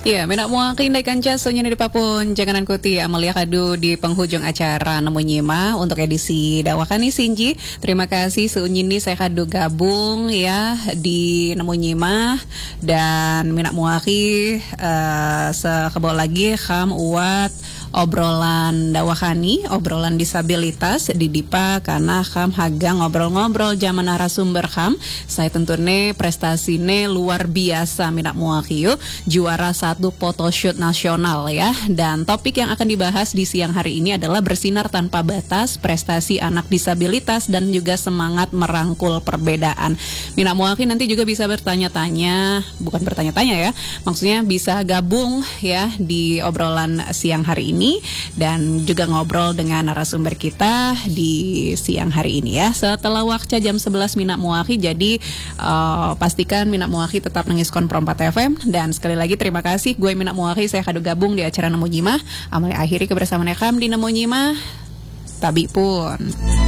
Ya, menak muakin dai kanca sonya di papun janganan kuti Amalia Kadu di penghujung acara nemu nyima untuk edisi Dawakani Sinji. Terima kasih seunyini saya Kadu gabung ya di nemu nyima dan menak muaki sekebol lagi kam uat obrolan Dawakani, obrolan disabilitas di Dipa karena kam haga ngobrol-ngobrol zaman narasumber kam. Saya tentunya prestasine luar biasa menak muaki yuk juara satu photoshoot nasional ya. Dan topik yang akan dibahas di siang hari ini adalah bersinar tanpa batas, prestasi anak disabilitas dan juga semangat merangkul perbedaan. Mina Muaki nanti juga bisa bertanya-tanya, bukan bertanya-tanya ya, maksudnya bisa gabung ya di obrolan siang hari ini dan juga ngobrol dengan narasumber kita di siang hari ini ya. Setelah waktu jam 11 Mina Muaki, jadi pastikan Mina Muaki tetap nengiskon Pro 4 FM dan sekali lagi terima kasih. Gue Mina Muaki, saya kado gabung di acara Nemu Nyimah. Amalnya akhiri kebersamaan Ekam di Nemu Nyimah. Tabi pun.